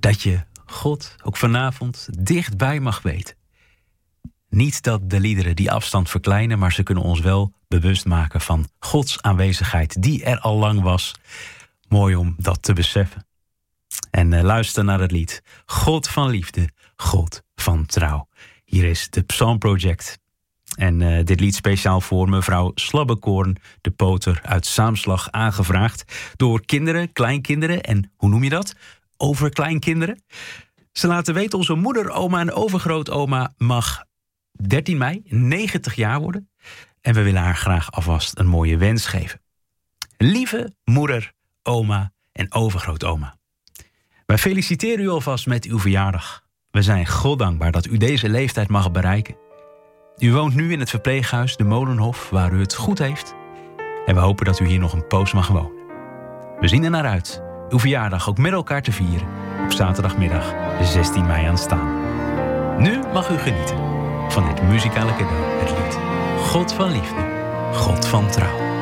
Dat je God ook vanavond dichtbij mag weten. Niet dat de liederen die afstand verkleinen, maar ze kunnen ons wel bewust maken van Gods aanwezigheid die er al lang was. Mooi om dat te beseffen. En luister naar het lied. God van liefde, God van trouw. Hier is de Psalm Project. En dit lied speciaal voor mevrouw Slabbekoorn de Poter uit Zaamslag aangevraagd. Door kinderen, kleinkinderen en hoe noem je dat? Overkleinkinderen. Ze laten weten onze moeder, oma en overgrootoma mag 13 mei 90 jaar worden. En we willen haar graag alvast een mooie wens geven. Lieve moeder, oma en overgrootoma. Wij feliciteren u alvast met uw verjaardag. We zijn God dankbaar dat u deze leeftijd mag bereiken. U woont nu in het verpleeghuis De Molenhof, waar u het goed heeft. En we hopen dat u hier nog een poos mag wonen. We zien er naar uit uw verjaardag ook met elkaar te vieren op zaterdagmiddag de 16 mei aanstaan. Nu mag u genieten van dit muzikale cadeau, het lied God van liefde, God van trouw.